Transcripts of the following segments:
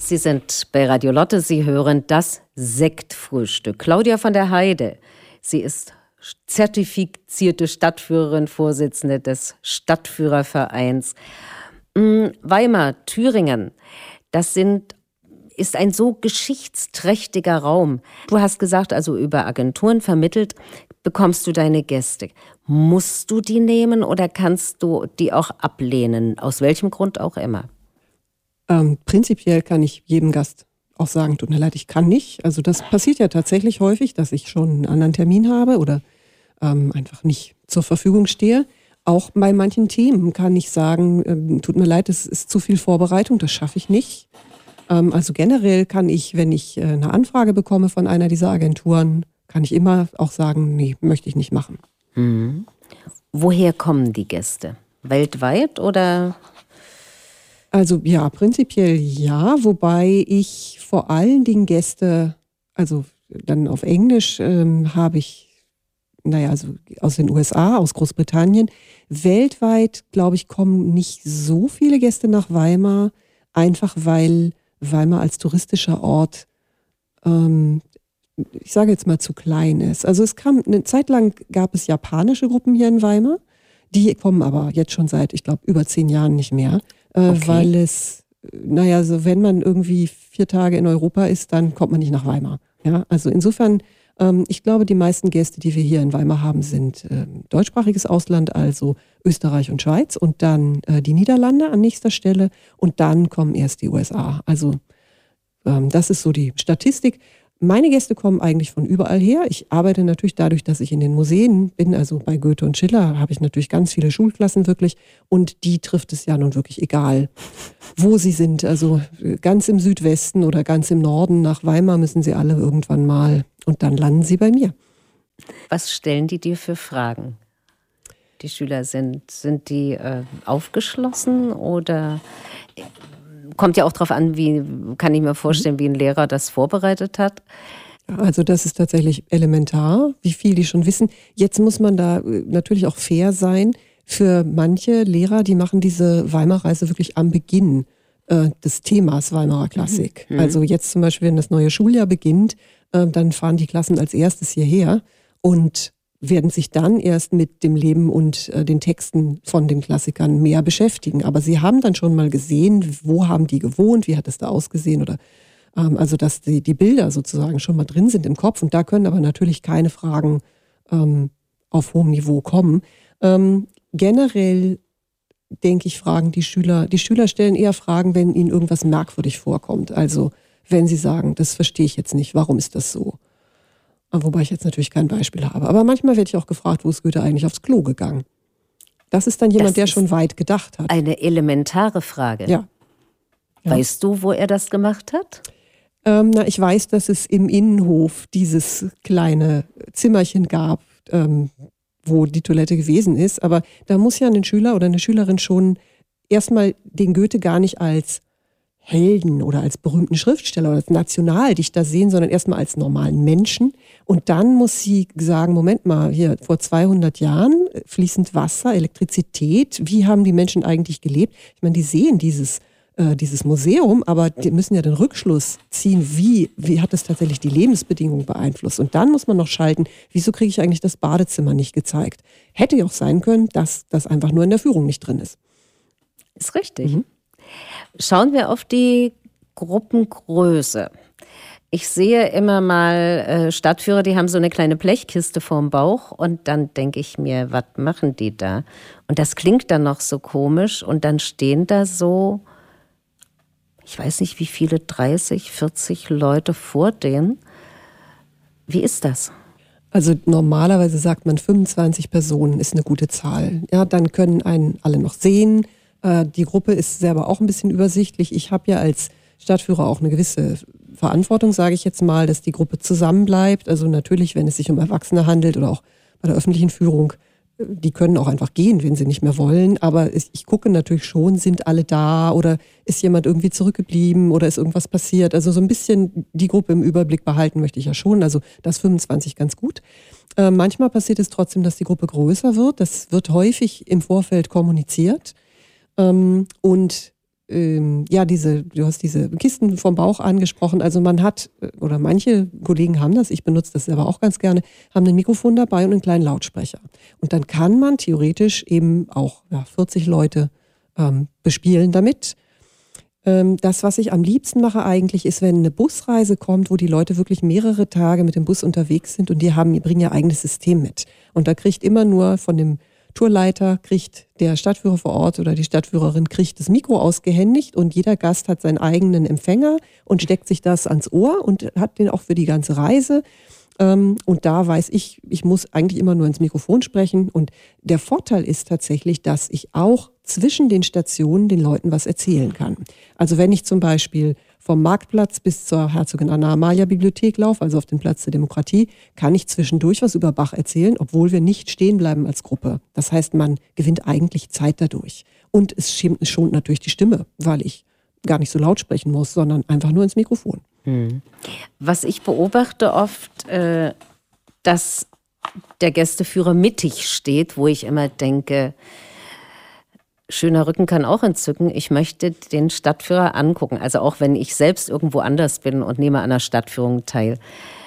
Sie sind bei Radio Lotte, Sie hören das Sektfrühstück. Claudia von der Heide, sie ist zertifizierte Stadtführerin, Vorsitzende des Stadtführervereins. Weimar, Thüringen, ist ein so geschichtsträchtiger Raum. Du hast gesagt, also über Agenturen vermittelt bekommst du deine Gäste. Musst du die nehmen oder kannst du die auch ablehnen? Aus welchem Grund auch immer? Prinzipiell kann ich jedem Gast auch sagen, tut mir leid, ich kann nicht. Also das passiert ja tatsächlich häufig, dass ich schon einen anderen Termin habe oder einfach nicht zur Verfügung stehe. Auch bei manchen Themen kann ich sagen, tut mir leid, es ist zu viel Vorbereitung, das schaffe ich nicht. Also generell kann ich, wenn ich eine Anfrage bekomme von einer dieser Agenturen, kann ich immer auch sagen, nee, möchte ich nicht machen. Mhm. Woher kommen die Gäste? Weltweit oder? Also ja, prinzipiell ja, wobei ich vor allen Dingen Gäste, also dann auf Englisch habe ich, also aus den USA, aus Großbritannien. Weltweit, glaube ich, kommen nicht so viele Gäste nach Weimar, einfach weil Weimar als touristischer Ort, ich sage jetzt mal, zu klein ist. Also eine Zeit lang gab es japanische Gruppen hier in Weimar, die kommen aber jetzt schon seit, ich glaube, über 10 Jahren nicht mehr. Okay. Weil es, so wenn man irgendwie 4 Tage in Europa ist, dann kommt man nicht nach Weimar. Ja, also insofern, ich glaube, die meisten Gäste, die wir hier in Weimar haben, sind deutschsprachiges Ausland, also Österreich und Schweiz und dann die Niederlande an nächster Stelle und dann kommen erst die USA. Also das ist so die Statistik. Meine Gäste kommen eigentlich von überall her. Ich arbeite natürlich dadurch, dass ich in den Museen bin, also bei Goethe und Schiller habe ich natürlich ganz viele Schulklassen wirklich und die trifft es ja nun wirklich egal, wo sie sind. Also ganz im Südwesten oder ganz im Norden nach Weimar müssen sie alle irgendwann mal und dann landen sie bei mir. Was stellen die dir für Fragen? Die Schüler sind die aufgeschlossen oder kommt ja auch darauf an, wie, kann ich mir vorstellen, wie ein Lehrer das vorbereitet hat. Also das ist tatsächlich elementar, wie viel die schon wissen. Jetzt muss man da natürlich auch fair sein. Für manche Lehrer, die machen diese Weimar-Reise wirklich am Beginn des Themas Weimarer Klassik. Mhm. Also jetzt zum Beispiel, wenn das neue Schuljahr beginnt, dann fahren die Klassen als erstes hierher und werden sich dann erst mit dem Leben und den Texten von den Klassikern mehr beschäftigen. Aber sie haben dann schon mal gesehen, wo haben die gewohnt, wie hat es da ausgesehen oder also dass die Bilder sozusagen schon mal drin sind im Kopf und da können aber natürlich keine Fragen auf hohem Niveau kommen. Generell denke ich, fragen die Schüler stellen eher Fragen, wenn ihnen irgendwas merkwürdig vorkommt. Also wenn sie sagen, das verstehe ich jetzt nicht, warum ist das so? Wobei ich jetzt natürlich kein Beispiel habe. Aber manchmal werde ich auch gefragt, wo ist Goethe eigentlich aufs Klo gegangen? Das ist dann jemand, der schon weit gedacht hat. Eine elementare Frage. Ja. Weißt du, wo er das gemacht hat? Ich weiß, dass es im Innenhof dieses kleine Zimmerchen gab, wo die Toilette gewesen ist. Aber da muss ja ein Schüler oder eine Schülerin schon erstmal den Goethe gar nicht als Helden oder als berühmten Schriftsteller oder als Nationaldichter sehen, sondern erstmal als normalen Menschen. Und dann muss sie sagen, Moment mal, hier vor 200 Jahren fließend Wasser, Elektrizität, wie haben die Menschen eigentlich gelebt? Ich meine, die sehen dieses Museum, aber die müssen ja den Rückschluss ziehen, wie hat es tatsächlich die Lebensbedingungen beeinflusst? Und dann muss man noch schalten, wieso kriege ich eigentlich das Badezimmer nicht gezeigt? Hätte ja auch sein können, dass das einfach nur in der Führung nicht drin ist. Ist richtig. Mhm. Schauen wir auf die Gruppengröße. Ich sehe immer mal Stadtführer, die haben so eine kleine Blechkiste vorm Bauch und dann denke ich mir, was machen die da? Und das klingt dann noch so komisch und dann stehen da so, ich weiß nicht wie viele, 30, 40 Leute vor denen. Wie ist das? Also normalerweise sagt man 25 Personen ist eine gute Zahl. Ja, dann können einen alle noch sehen. Die Gruppe ist selber auch ein bisschen übersichtlich. Ich habe ja als Stadtführer auch eine gewisse Verantwortung, sage ich jetzt mal, dass die Gruppe zusammenbleibt. Also natürlich, wenn es sich um Erwachsene handelt oder auch bei der öffentlichen Führung, die können auch einfach gehen, wenn sie nicht mehr wollen. Aber ich gucke natürlich schon, sind alle da oder ist jemand irgendwie zurückgeblieben oder ist irgendwas passiert. Also so ein bisschen die Gruppe im Überblick behalten möchte ich ja schon. Also das 25 ganz gut. Manchmal passiert es trotzdem, dass die Gruppe größer wird. Das wird häufig im Vorfeld kommuniziert. Und du hast diese Kisten vom Bauch angesprochen. Also man hat, oder manche Kollegen haben das, ich benutze das selber auch ganz gerne, haben ein Mikrofon dabei und einen kleinen Lautsprecher. Und dann kann man theoretisch eben auch 40 Leute bespielen damit. Das, was ich am liebsten mache eigentlich, ist, wenn eine Busreise kommt, wo die Leute wirklich mehrere Tage mit dem Bus unterwegs sind und die bringen ihr eigenes System mit. Und da kriegt immer nur von dem Tourleiter, kriegt der Stadtführer vor Ort oder die Stadtführerin kriegt das Mikro ausgehändigt und jeder Gast hat seinen eigenen Empfänger und steckt sich das ans Ohr und hat den auch für die ganze Reise. Und da weiß ich muss eigentlich immer nur ins Mikrofon sprechen. Und der Vorteil ist tatsächlich, dass ich auch zwischen den Stationen den Leuten was erzählen kann. Also wenn ich zum Beispiel vom Marktplatz bis zur Herzogin Anna-Amalia-Bibliothek laufe, also auf den Platz der Demokratie, kann ich zwischendurch was über Bach erzählen, obwohl wir nicht stehen bleiben als Gruppe. Das heißt, man gewinnt eigentlich Zeit dadurch. Und es schont natürlich die Stimme, weil ich gar nicht so laut sprechen muss, sondern einfach nur ins Mikrofon. Was ich beobachte oft, dass der Gästeführer mittig steht, wo ich immer denke, schöner Rücken kann auch entzücken. Ich möchte den Stadtführer angucken. Also auch wenn ich selbst irgendwo anders bin und nehme an einer Stadtführung teil.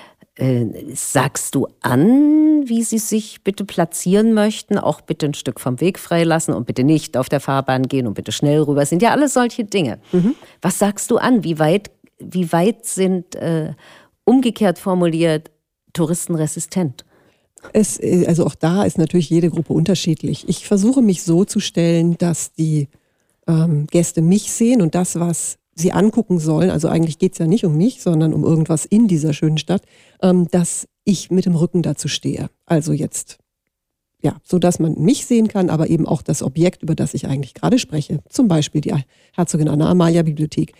Sagst du an, wie sie sich bitte platzieren möchten? Auch bitte ein Stück vom Weg freilassen und bitte nicht auf der Fahrbahn gehen und bitte schnell rüber. Das sind ja alles solche Dinge. Was sagst du an? Wie weit sind, umgekehrt formuliert, Touristen resistent? Also auch da ist natürlich jede Gruppe unterschiedlich. Ich versuche mich so zu stellen, dass die Gäste mich sehen und das, was sie angucken sollen, also eigentlich geht es ja nicht um mich, sondern um irgendwas in dieser schönen Stadt, dass ich mit dem Rücken dazu stehe. Also jetzt, so dass man mich sehen kann, aber eben auch das Objekt, über das ich eigentlich gerade spreche. Zum Beispiel die Herzogin Anna-Amalia-Bibliothek.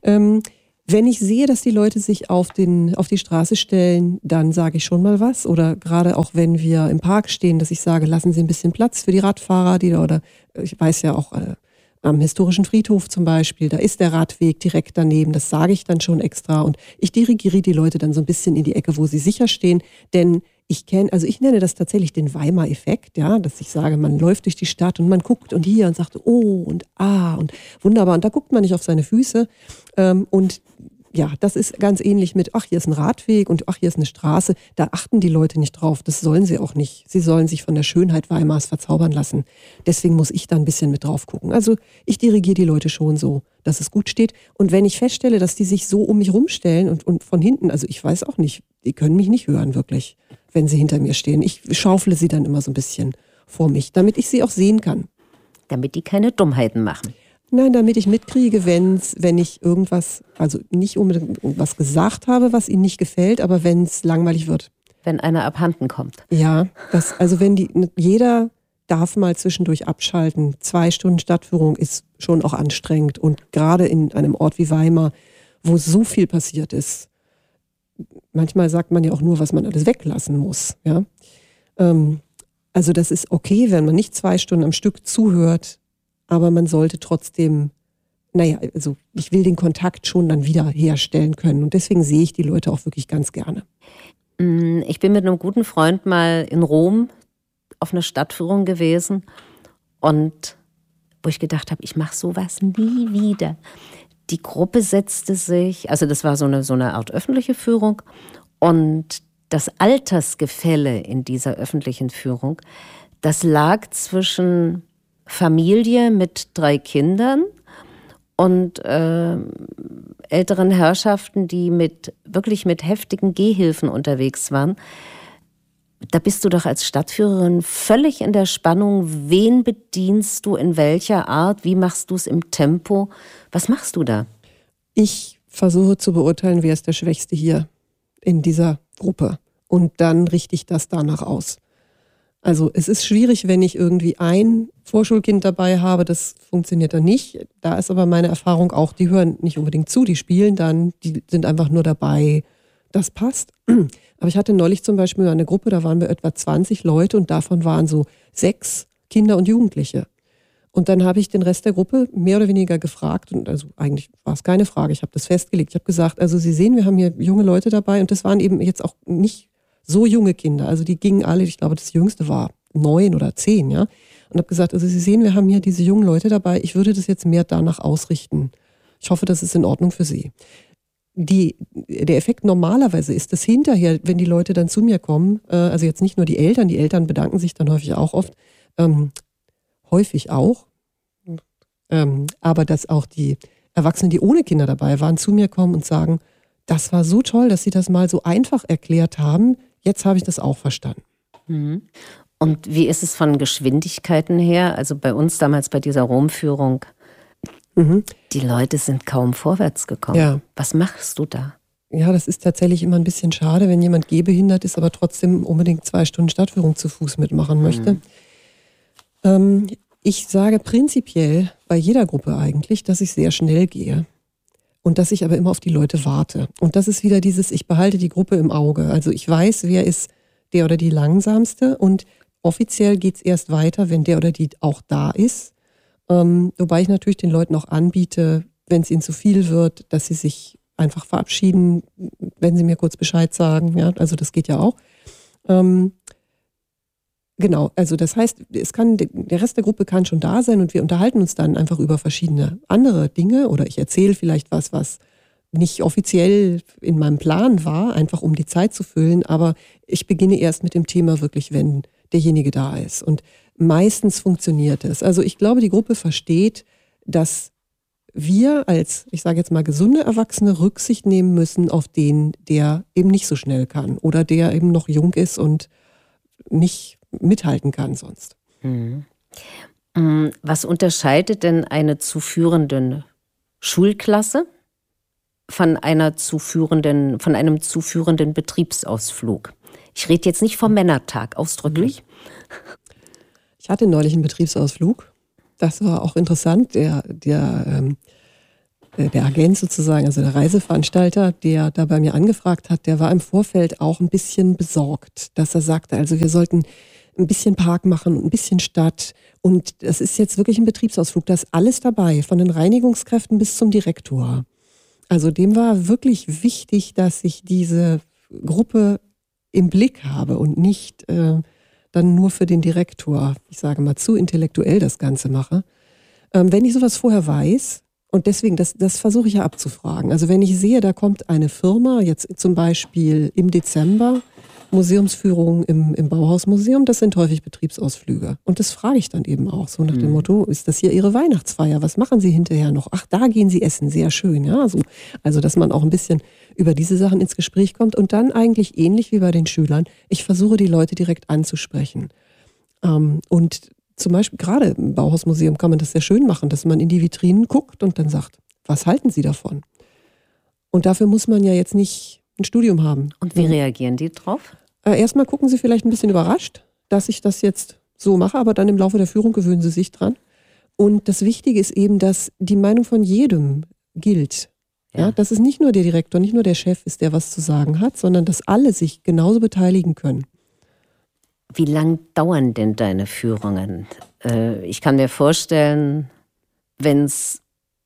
Wenn ich sehe, dass die Leute sich auf die Straße stellen, dann sage ich schon mal was. Oder gerade auch wenn wir im Park stehen, dass ich sage, lassen Sie ein bisschen Platz für die Radfahrer, oder ich weiß ja auch am historischen Friedhof zum Beispiel, da ist der Radweg direkt daneben, das sage ich dann schon extra. Und ich dirigiere die Leute dann so ein bisschen in die Ecke, wo sie sicher stehen. Denn ich nenne das tatsächlich den Weimar-Effekt, dass ich sage, man läuft durch die Stadt und man guckt und hier und sagt, oh und ah und wunderbar. Und da guckt man nicht auf seine Füße. Und das ist ganz ähnlich mit, ach, hier ist ein Radweg und ach, hier ist eine Straße. Da achten die Leute nicht drauf. Das sollen sie auch nicht. Sie sollen sich von der Schönheit Weimars verzaubern lassen. Deswegen muss ich da ein bisschen mit drauf gucken. Also ich dirigiere die Leute schon so, dass es gut steht. Und wenn ich feststelle, dass die sich so um mich rumstellen und von hinten, also ich weiß auch nicht, die können mich nicht hören wirklich, wenn sie hinter mir stehen. Ich schaufle sie dann immer so ein bisschen vor mich, damit ich sie auch sehen kann. Damit die keine Dummheiten machen. Nein, damit ich mitkriege, wenn ich irgendwas, also nicht unbedingt irgendwas gesagt habe, was ihnen nicht gefällt, aber wenn es langweilig wird. Wenn einer abhanden kommt. Ja, also jeder darf mal zwischendurch abschalten. 2 Stunden Stadtführung ist schon auch anstrengend und gerade in einem Ort wie Weimar, wo so viel passiert ist. Manchmal sagt man ja auch nur, was man alles weglassen muss. Ja? Also das ist okay, wenn man nicht 2 Stunden am Stück zuhört, aber man sollte trotzdem, also ich will den Kontakt schon dann wieder herstellen können. Und deswegen sehe ich die Leute auch wirklich ganz gerne. Ich bin mit einem guten Freund mal in Rom auf einer Stadtführung gewesen und wo ich gedacht habe, ich mache sowas nie wieder. Die Gruppe setzte sich, also das war so eine Art öffentliche Führung und das Altersgefälle in dieser öffentlichen Führung, das lag zwischen Familie mit 3 Kindern und älteren Herrschaften, die wirklich mit heftigen Gehhilfen unterwegs waren. Da bist du doch als Stadtführerin völlig in der Spannung. Wen bedienst du, in welcher Art? Wie machst du es im Tempo? Was machst du da? Ich versuche zu beurteilen, wer ist der Schwächste hier in dieser Gruppe. Und dann richte ich das danach aus. Also es ist schwierig, wenn ich irgendwie ein Vorschulkind dabei habe, das funktioniert dann nicht. Da ist aber meine Erfahrung auch, die hören nicht unbedingt zu, die spielen dann, die sind einfach nur dabei, das passt. Aber ich hatte neulich zum Beispiel eine Gruppe, da waren wir etwa 20 Leute und davon waren so 6 Kinder und Jugendliche. Und dann habe ich den Rest der Gruppe mehr oder weniger gefragt und also eigentlich war es keine Frage, ich habe das festgelegt. Ich habe gesagt, also Sie sehen, wir haben hier junge Leute dabei und das waren eben jetzt auch nicht so junge Kinder, also die gingen alle, ich glaube das Jüngste war 9 oder 10, ja. Und habe gesagt, also Sie sehen, wir haben hier diese jungen Leute dabei, ich würde das jetzt mehr danach ausrichten. Ich hoffe, das ist in Ordnung für Sie. Der Effekt normalerweise ist, dass hinterher, wenn die Leute dann zu mir kommen, also jetzt nicht nur die Eltern bedanken sich dann häufig auch oft, aber dass auch die Erwachsenen, die ohne Kinder dabei waren, zu mir kommen und sagen, das war so toll, dass Sie das mal so einfach erklärt haben, jetzt habe ich das auch verstanden. Mhm. Und wie ist es von Geschwindigkeiten her? Also bei uns damals bei dieser Romführung, die Leute sind kaum vorwärts gekommen. Ja. Was machst du da? Ja, das ist tatsächlich immer ein bisschen schade, wenn jemand gehbehindert ist, aber trotzdem unbedingt 2 Stunden Stadtführung zu Fuß mitmachen möchte. Ich sage prinzipiell bei jeder Gruppe eigentlich, dass ich sehr schnell gehe und dass ich aber immer auf die Leute warte. Und das ist wieder dieses, ich behalte die Gruppe im Auge. Also ich weiß, wer ist der oder die langsamste und offiziell geht es erst weiter, wenn der oder die auch da ist. Wobei ich natürlich den Leuten auch anbiete, wenn es ihnen zu viel wird, dass sie sich einfach verabschieden, wenn sie mir kurz Bescheid sagen. Ja, also das geht ja auch. Genau, also das heißt, der Rest der Gruppe kann schon da sein und wir unterhalten uns dann einfach über verschiedene andere Dinge oder ich erzähle vielleicht was nicht offiziell in meinem Plan war, einfach um die Zeit zu füllen, aber ich beginne erst mit dem Thema wirklich, wenn derjenige da ist. Und meistens funktioniert es. Also ich glaube, die Gruppe versteht, dass wir als, ich sage jetzt mal, gesunde Erwachsene Rücksicht nehmen müssen auf den, der eben nicht so schnell kann oder der eben noch jung ist und nicht mithalten kann sonst. Was unterscheidet denn eine zu führende Schulklasse von einem zu führenden Betriebsausflug? Ich rede jetzt nicht vom Männertag, ausdrücklich. Ich hatte neulich einen Betriebsausflug. Das war auch interessant. Der Agent sozusagen, also der Reiseveranstalter, der da bei mir angefragt hat, der war im Vorfeld auch ein bisschen besorgt, dass er sagte, also wir sollten ein bisschen Park machen und ein bisschen Stadt. Und das ist jetzt wirklich ein Betriebsausflug. Da ist alles dabei, von den Reinigungskräften bis zum Direktor. Also dem war wirklich wichtig, dass ich diese Gruppe im Blick habe und nicht dann nur für den Direktor, ich sage mal, zu intellektuell das Ganze mache. Wenn ich sowas vorher weiß, und deswegen, das versuche ich ja abzufragen. Also wenn ich sehe, da kommt eine Firma, jetzt zum Beispiel im Dezember, Museumsführungen im Bauhausmuseum, das sind häufig Betriebsausflüge. Und das frage ich dann eben auch, so nach dem Motto, ist das hier Ihre Weihnachtsfeier? Was machen Sie hinterher noch? Ach, da gehen Sie essen, sehr schön. Ja, so. Also dass man auch ein bisschen über diese Sachen ins Gespräch kommt und dann eigentlich ähnlich wie bei den Schülern, ich versuche die Leute direkt anzusprechen. Und zum Beispiel gerade im Bauhausmuseum kann man das sehr schön machen, dass man in die Vitrinen guckt und dann sagt, was halten Sie davon? Und dafür muss man ja jetzt nicht ein Studium haben. Und wie reagieren die drauf? Erstmal gucken sie vielleicht ein bisschen überrascht, dass ich das jetzt so mache, aber dann im Laufe der Führung gewöhnen sie sich dran. Und das Wichtige ist eben, dass die Meinung von jedem gilt. Ja, dass es nicht nur der Direktor, nicht nur der Chef ist, der was zu sagen hat, sondern dass alle sich genauso beteiligen können. Wie lang dauern denn deine Führungen? Ich kann mir vorstellen, wenn es,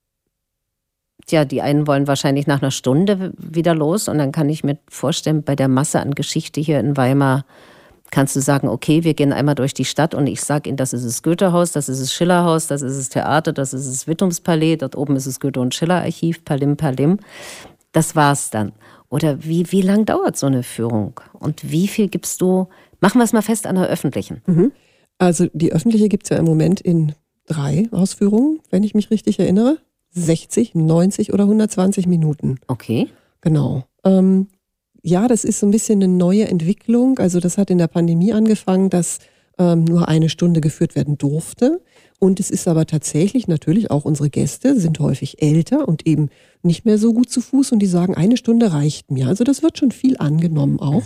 die einen wollen wahrscheinlich nach einer Stunde wieder los und dann kann ich mir vorstellen, bei der Masse an Geschichte hier in Weimar kannst du sagen, okay, wir gehen einmal durch die Stadt und ich sage Ihnen, das ist das Goethehaus, das ist das Schillerhaus, das ist das Theater, das ist das Wittumspalais, dort oben ist das Goethe- und Schiller-Archiv, Palim, Palim. Das war's dann. Oder wie lang dauert so eine Führung? Und wie viel gibst du, machen wir es mal fest, an der öffentlichen? Also die öffentliche gibt es ja im Moment in 3 Ausführungen, wenn ich mich richtig erinnere. 60, 90 oder 120 Minuten. Okay. Genau. Ja, das ist so ein bisschen eine neue Entwicklung. Also das hat in der Pandemie angefangen, dass nur 1 Stunde geführt werden durfte. Und es ist aber tatsächlich natürlich auch unsere Gäste sind häufig älter und eben nicht mehr so gut zu Fuß und die sagen, 1 Stunde reicht mir. Also das wird schon viel angenommen auch.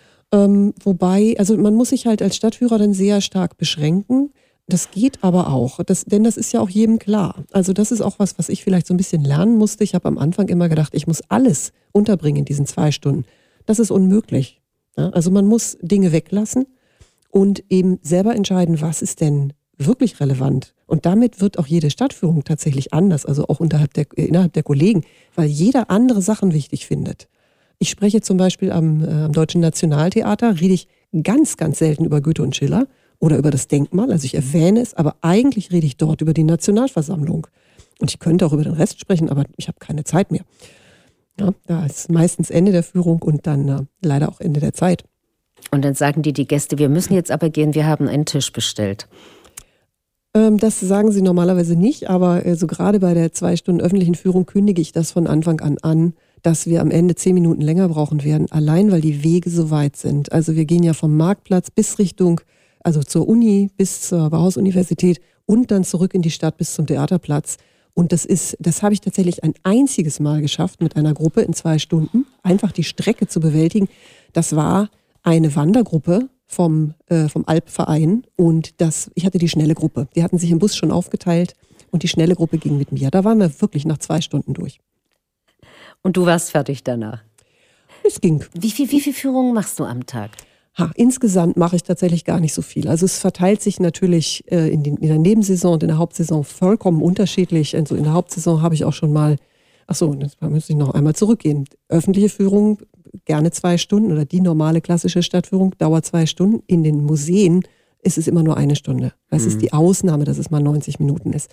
Wobei, also man muss sich halt als Stadtführer dann sehr stark beschränken. Das geht aber auch, denn das ist ja auch jedem klar. Also das ist auch was ich vielleicht so ein bisschen lernen musste. Ich habe am Anfang immer gedacht, ich muss alles unterbringen in diesen 2 Stunden. Das ist unmöglich. Ja, also man muss Dinge weglassen und eben selber entscheiden, was ist denn wirklich relevant. Und damit wird auch jede Stadtführung tatsächlich anders, also auch innerhalb der Kollegen, weil jeder andere Sachen wichtig findet. Ich spreche zum Beispiel am Deutschen Nationaltheater, rede ich ganz, ganz selten über Goethe und Schiller. oder über das Denkmal. Also ich erwähne es, aber eigentlich rede ich dort über die Nationalversammlung. Und ich könnte auch über den Rest sprechen, aber ich habe keine Zeit mehr. Ja, da ist meistens Ende der Führung und dann leider auch Ende der Zeit. Und dann sagen die Gäste, wir müssen jetzt aber gehen, wir haben einen Tisch bestellt. Das sagen sie normalerweise nicht, aber so gerade bei der 2 Stunden öffentlichen Führung kündige ich das von Anfang an, dass wir am Ende 10 Minuten länger brauchen werden, allein weil die Wege so weit sind. Also wir gehen ja vom Marktplatz bis Richtung, also zur Uni, bis zur Bauhaus-Universität und dann zurück in die Stadt bis zum Theaterplatz. Und das habe ich tatsächlich ein einziges Mal geschafft mit einer Gruppe in 2 Stunden, einfach die Strecke zu bewältigen. Das war eine Wandergruppe vom Alpverein und ich hatte die schnelle Gruppe. Die hatten sich im Bus schon aufgeteilt und die schnelle Gruppe ging mit mir. Da waren wir wirklich nach 2 Stunden durch. Und du warst fertig danach? Es ging. Wie viel Führungen machst du am Tag? Insgesamt mache ich tatsächlich gar nicht so viel. Also es verteilt sich natürlich in der Nebensaison und in der Hauptsaison vollkommen unterschiedlich. Also in der Hauptsaison habe ich auch schon mal, da müsste ich noch einmal zurückgehen. Öffentliche Führung gerne 2 Stunden oder die normale klassische Stadtführung dauert 2 Stunden. In den Museen ist es immer nur 1 Stunde. Das ist die Ausnahme, dass es mal 90 Minuten ist.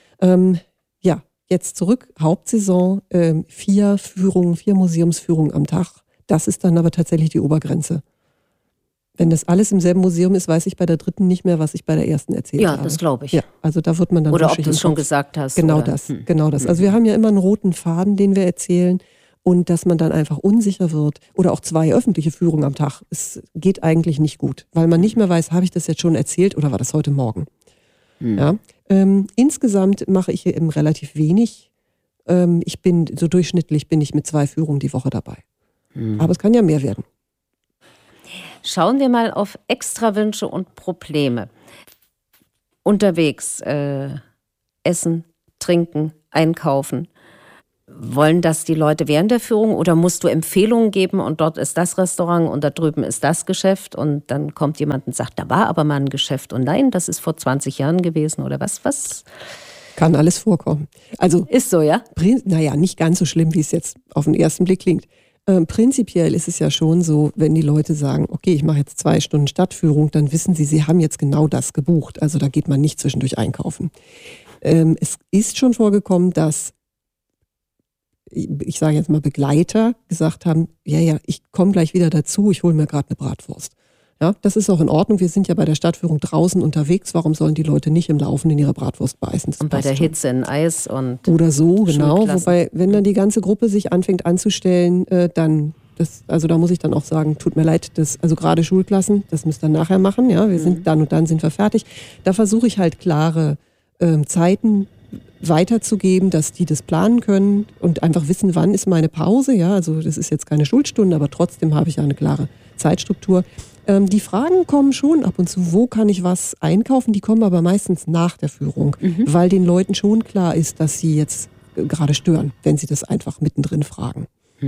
Jetzt zurück, Hauptsaison, 4 Museumsführungen am Tag. Das ist dann aber tatsächlich die Obergrenze. Wenn das alles im selben Museum ist, weiß ich bei der 3. nicht mehr, was ich bei der 1. erzählt habe. Ja, das glaube ich. Ja, also da wird man dann oder ob du es schon gesagt hast. Genau oder? das. Also wir haben ja immer einen roten Faden, den wir erzählen und dass man dann einfach unsicher wird oder auch 2 öffentliche Führungen am Tag. Es geht eigentlich nicht gut, weil man nicht mehr weiß, habe ich das jetzt schon erzählt oder war das heute Morgen? Ja? Insgesamt mache ich hier eben relativ wenig. Ich bin so durchschnittlich mit 2 Führungen die Woche dabei. Aber es kann ja mehr werden. Schauen wir mal auf Extrawünsche und Probleme. Unterwegs essen, trinken, einkaufen. Wollen das die Leute während der Führung oder musst du Empfehlungen geben und dort ist das Restaurant und da drüben ist das Geschäft und dann kommt jemand und sagt, da war aber mal ein Geschäft und nein, das ist vor 20 Jahren gewesen oder was? Kann alles vorkommen. Also ist so, ja? Naja, nicht ganz so schlimm, wie es jetzt auf den ersten Blick klingt. Prinzipiell ist es ja schon so, wenn die Leute sagen, okay, ich mache jetzt 2 Stunden Stadtführung, dann wissen sie haben jetzt genau das gebucht. Also da geht man nicht zwischendurch einkaufen. Es ist schon vorgekommen, dass, ich sage jetzt mal Begleiter, gesagt haben, ja, ich komme gleich wieder dazu, ich hole mir gerade eine Bratwurst. Ja, das ist auch in Ordnung. Wir sind ja bei der Stadtführung draußen unterwegs. Warum sollen die Leute nicht im Laufen in ihre Bratwurst beißen? Und bei der Hitze in Eis und oder so, genau. Wobei, wenn dann die ganze Gruppe sich anfängt anzustellen, da muss ich dann auch sagen, tut mir leid, also gerade Schulklassen, das müsst ihr nachher machen. Ja, wir sind dann und dann sind wir fertig. Da versuche ich halt klare Zeiten weiterzugeben, dass die das planen können und einfach wissen, wann ist meine Pause. Ja, also das ist jetzt keine Schulstunde, aber trotzdem habe ich ja eine klare Zeitstruktur. Die Fragen kommen schon ab und zu, wo kann ich was einkaufen? Die kommen aber meistens nach der Führung, weil den Leuten schon klar ist, dass sie jetzt gerade stören, wenn sie das einfach mittendrin fragen.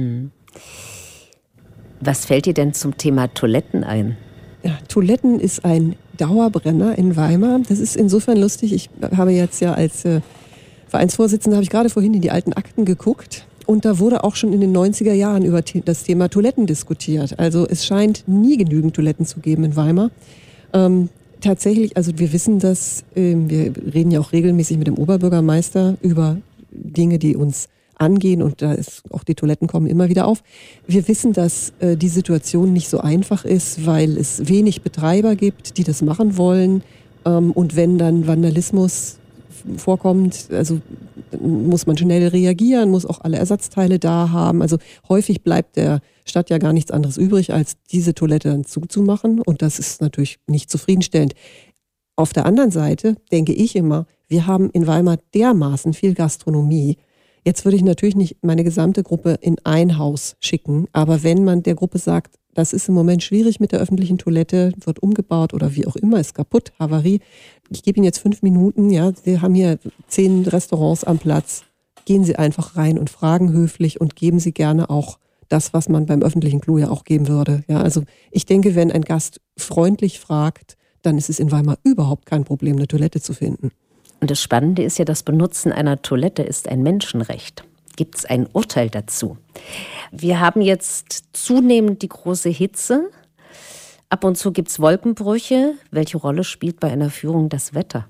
Was fällt dir denn zum Thema Toiletten ein? Ja, Toiletten ist ein Dauerbrenner in Weimar. Das ist insofern lustig. Ich habe jetzt ja als Vereinsvorsitzende, habe ich gerade vorhin in die alten Akten geguckt. Und da wurde auch schon in den 90er Jahren über das Thema Toiletten diskutiert. Also es scheint nie genügend Toiletten zu geben in Weimar. Tatsächlich, also wir wissen das, wir reden ja auch regelmäßig mit dem Oberbürgermeister über Dinge, die uns angehen und da ist auch die Toiletten kommen immer wieder auf. Wir wissen, dass die Situation nicht so einfach ist, weil es wenig Betreiber gibt, die das machen wollen. Und wenn dann Vandalismus vorkommt, also muss man schnell reagieren, muss auch alle Ersatzteile da haben. Also häufig bleibt der Stadt ja gar nichts anderes übrig, als diese Toilette dann zuzumachen. Und das ist natürlich nicht zufriedenstellend. Auf der anderen Seite denke ich immer, wir haben in Weimar dermaßen viel Gastronomie. Jetzt würde ich natürlich nicht meine gesamte Gruppe in ein Haus schicken, aber wenn man der Gruppe sagt, das ist im Moment schwierig mit der öffentlichen Toilette, wird umgebaut oder wie auch immer, ist kaputt, Havarie. Ich gebe Ihnen jetzt 5 Minuten, ja, wir haben hier 10 Restaurants am Platz. Gehen Sie einfach rein und fragen höflich und geben Sie gerne auch das, was man beim öffentlichen Klo ja auch geben würde. Ja, also ich denke, wenn ein Gast freundlich fragt, dann ist es in Weimar überhaupt kein Problem, eine Toilette zu finden. Und das Spannende ist ja, das Benutzen einer Toilette ist ein Menschenrecht. Gibt es ein Urteil dazu? Wir haben jetzt zunehmend die große Hitze. Ab und zu gibt es Wolkenbrüche. Welche Rolle spielt bei einer Führung das Wetter?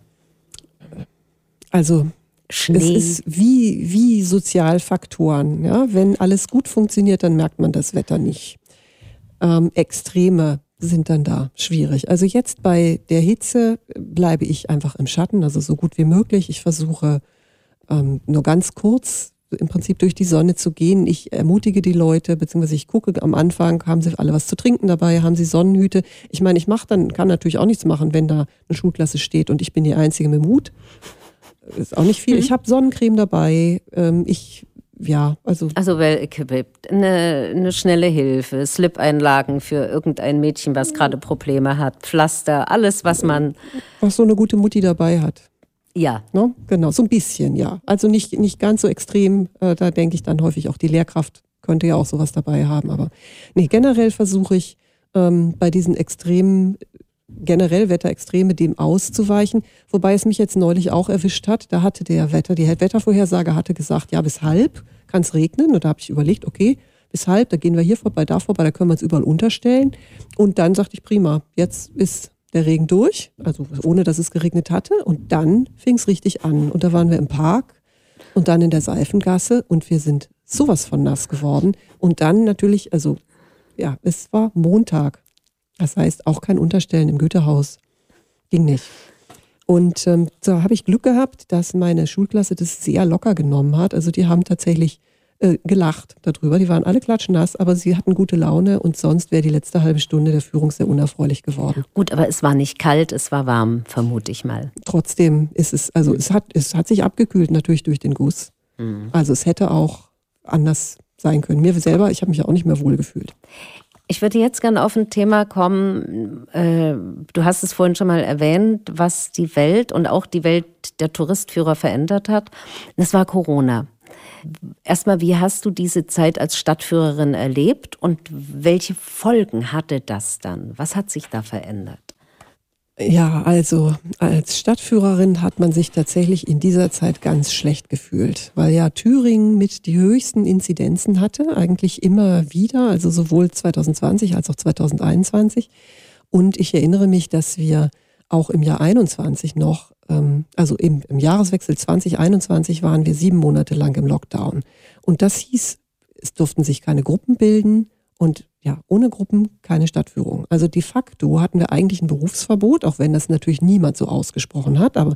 Also Schnee. es ist wie Sozialfaktoren. Ja? Wenn alles gut funktioniert, dann merkt man das Wetter nicht. Extreme sind dann da schwierig. Also jetzt bei der Hitze bleibe ich einfach im Schatten, also so gut wie möglich. Ich versuche nur ganz kurz im Prinzip durch die Sonne zu gehen. Ich ermutige die Leute, beziehungsweise ich gucke am Anfang, haben sie alle was zu trinken dabei, haben sie Sonnenhüte. Ich meine, kann natürlich auch nichts machen, wenn da eine Schulklasse steht und ich bin die Einzige mit dem Hut. Ist auch nicht viel. Ich habe Sonnencreme dabei. Also eine schnelle Hilfe, Slip-Einlagen für irgendein Mädchen, was gerade Probleme hat, Pflaster, alles, was so eine gute Mutti dabei hat. Ja. No? Genau, so ein bisschen, ja. Also nicht ganz so extrem, da denke ich dann häufig auch die Lehrkraft könnte ja auch sowas dabei haben. Aber nee, generell versuche ich bei diesen generell Wetterextreme dem auszuweichen. Wobei es mich jetzt neulich auch erwischt hat, da hatte die Wettervorhersage hatte gesagt, ja, bis halb kann es regnen. Und da habe ich überlegt, okay, bis halb, da gehen wir hier vorbei, da können wir uns überall unterstellen. Und dann sagte ich, prima, jetzt ist der Regen durch, also ohne dass es geregnet hatte. Und dann fing es richtig an. Und da waren wir im Park und dann in der Seifengasse und wir sind sowas von nass geworden. Und dann natürlich, also ja, es war Montag. Das heißt, auch kein Unterstellen im Goethehaus. Ging nicht. Und da habe ich Glück gehabt, dass meine Schulklasse das sehr locker genommen hat. Also die haben tatsächlich gelacht darüber. Die waren alle klatschnass, aber sie hatten gute Laune und sonst wäre die letzte halbe Stunde der Führung sehr unerfreulich geworden. Gut, aber es war nicht kalt, es war warm, vermute ich mal. Trotzdem ist es hat sich abgekühlt natürlich durch den Guss. Also es hätte auch anders sein können. Ich habe mich ja auch nicht mehr wohl gefühlt. Ich würde jetzt gerne auf ein Thema kommen, du hast es vorhin schon mal erwähnt, was die Welt und auch die Welt der Touristführer verändert hat. Das war Corona. Erstmal, wie hast du diese Zeit als Stadtführerin erlebt und welche Folgen hatte das dann? Was hat sich da verändert? Ja, also als Stadtführerin hat man sich tatsächlich in dieser Zeit ganz schlecht gefühlt, weil ja Thüringen mit die höchsten Inzidenzen hatte, eigentlich immer wieder, also sowohl 2020 als auch 2021. Und ich erinnere mich, dass wir auch im Jahr 21 noch, also im Jahreswechsel 2021 waren wir 7 Monate lang im Lockdown. Und das hieß, es durften sich keine Gruppen bilden und ja, ohne Gruppen keine Stadtführung. Also de facto hatten wir eigentlich ein Berufsverbot, auch wenn das natürlich niemand so ausgesprochen hat, aber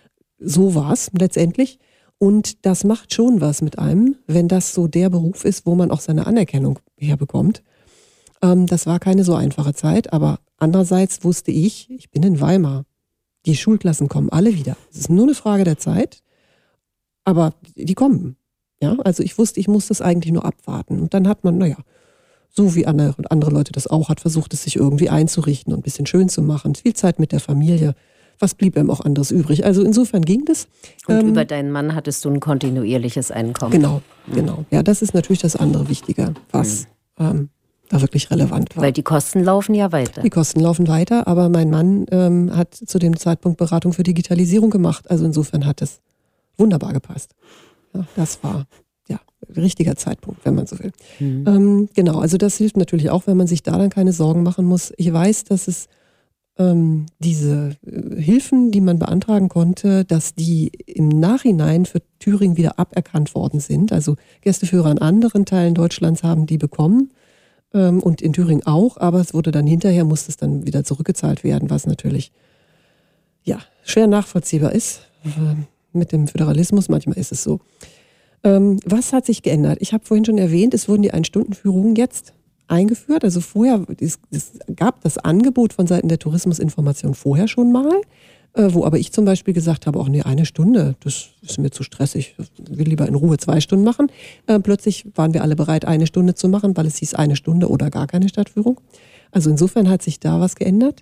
so war es letztendlich. Und das macht schon was mit einem, wenn das so der Beruf ist, wo man auch seine Anerkennung herbekommt. Das war keine so einfache Zeit, aber andererseits wusste ich bin in Weimar. Die Schulklassen kommen alle wieder. Es ist nur eine Frage der Zeit, aber die kommen. Ja, also ich wusste, ich muss das eigentlich nur abwarten. Und dann hat man, so wie andere Leute das auch, hat versucht, es sich irgendwie einzurichten und ein bisschen schön zu machen. Viel Zeit mit der Familie. Was blieb einem auch anderes übrig? Also insofern ging das. Und über deinen Mann hattest du ein kontinuierliches Einkommen. Genau. Ja, das ist natürlich das andere Wichtige, was da wirklich relevant war. Weil die Kosten laufen ja weiter. Die Kosten laufen weiter, aber mein Mann hat zu dem Zeitpunkt Beratung für Digitalisierung gemacht. Also insofern hat es wunderbar gepasst. Ja, das war richtiger Zeitpunkt, wenn man so will. Genau, also das hilft natürlich auch, wenn man sich da dann keine Sorgen machen muss. Ich weiß, dass es diese Hilfen, die man beantragen konnte, dass die im Nachhinein für Thüringen wieder aberkannt worden sind. Also Gästeführer in anderen Teilen Deutschlands haben die bekommen und in Thüringen auch, aber es wurde dann hinterher, musste es dann wieder zurückgezahlt werden, was natürlich schwer nachvollziehbar ist mit dem Föderalismus. Manchmal ist es so. Was hat sich geändert? Ich habe vorhin schon erwähnt, es wurden die 1-Stunden-Führungen jetzt eingeführt. Also vorher, es gab das Angebot von Seiten der Tourismusinformation vorher schon mal, wo aber ich zum Beispiel gesagt habe, 1 Stunde, das ist mir zu stressig, ich will lieber in Ruhe 2 Stunden machen. Plötzlich waren wir alle bereit, 1 Stunde zu machen, weil es hieß 1 Stunde oder gar keine Stadtführung. Also insofern hat sich da was geändert.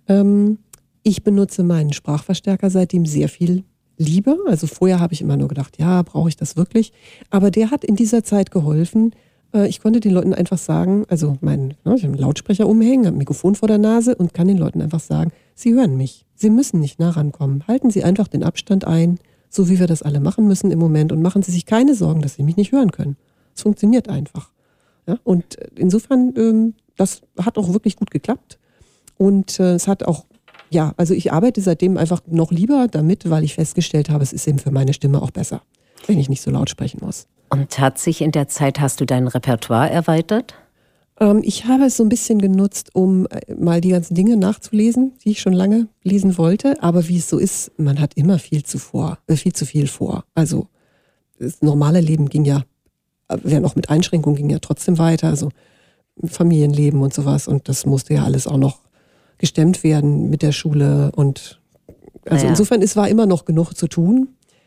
Ich benutze meinen Sprachverstärker seitdem sehr viel lieber. Also vorher habe ich immer nur gedacht, brauche ich das wirklich? Aber der hat in dieser Zeit geholfen. Ich konnte den Leuten einfach sagen, also ich habe einen Lautsprecher umhängen, habe ein Mikrofon vor der Nase und kann den Leuten einfach sagen, sie hören mich. Sie müssen nicht nah rankommen. Halten Sie einfach den Abstand ein, so wie wir das alle machen müssen im Moment und machen Sie sich keine Sorgen, dass Sie mich nicht hören können. Es funktioniert einfach. Ja? Und insofern, das hat auch wirklich gut geklappt. Und es hat auch, ja, also ich arbeite seitdem einfach noch lieber damit, weil ich festgestellt habe, es ist eben für meine Stimme auch besser, wenn ich nicht so laut sprechen muss. Und in der Zeit hast du dein Repertoire erweitert? Ich habe es so ein bisschen genutzt, um mal die ganzen Dinge nachzulesen, die ich schon lange lesen wollte. Aber wie es so ist, man hat immer viel zu viel vor. Also das normale Leben ging ja, wenn auch mit Einschränkungen, ging ja trotzdem weiter. Also Familienleben und sowas. Und das musste ja alles auch noch gestemmt werden mit der Schule. Und also insofern, es war immer noch genug zu tun.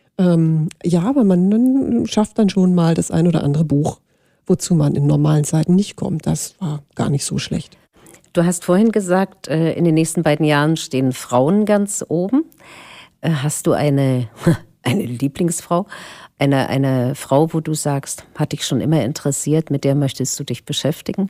Ja, aber man schafft dann schon mal das ein oder andere Buch, wozu man in normalen Zeiten nicht kommt. Das war gar nicht so schlecht. Du hast vorhin gesagt, in den nächsten beiden Jahren stehen Frauen ganz oben. Hast du eine Lieblingsfrau? Eine Frau, wo du sagst, hat dich schon immer interessiert, mit der möchtest du dich beschäftigen?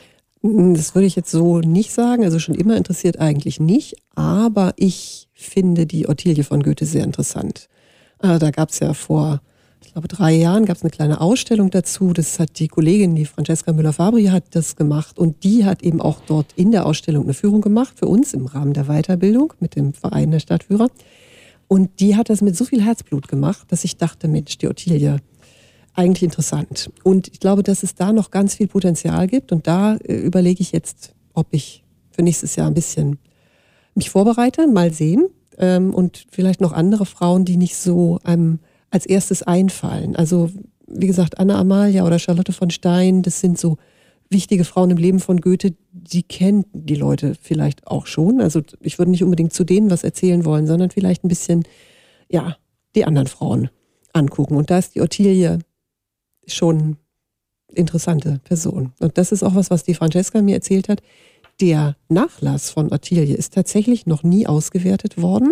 Das würde ich jetzt so nicht sagen. Also schon immer interessiert eigentlich nicht. Aber ich finde die Ottilie von Goethe sehr interessant. Da gab es ja vor, ich glaube 3 Jahren, gab es eine kleine Ausstellung dazu. Das hat die Kollegin, die Francesca Müller-Fabri, hat das gemacht. Und die hat eben auch dort in der Ausstellung eine Führung gemacht für uns im Rahmen der Weiterbildung mit dem Verein der Stadtführer. Und die hat das mit so viel Herzblut gemacht, dass ich dachte, Mensch, die Ottilie, eigentlich interessant. Und ich glaube, dass es da noch ganz viel Potenzial gibt. Und da überlege ich jetzt, ob ich für nächstes Jahr ein bisschen mich vorbereite, mal sehen. Und vielleicht noch andere Frauen, die nicht so als erstes einfallen. Also wie gesagt, Anna Amalia oder Charlotte von Stein, das sind so wichtige Frauen im Leben von Goethe, die kennen die Leute vielleicht auch schon. Also ich würde nicht unbedingt zu denen was erzählen wollen, sondern vielleicht ein bisschen, ja, die anderen Frauen angucken. Und da ist die Ottilie schon interessante Person. Und das ist auch was die Francesca mir erzählt hat. Der Nachlass von Ottilie ist tatsächlich noch nie ausgewertet worden,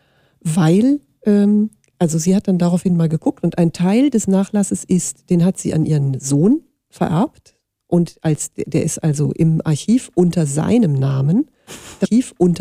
weil, also sie hat dann daraufhin mal geguckt und ein Teil des Nachlasses den hat sie an ihren Sohn vererbt und der ist also im Archiv unter seinem Namen.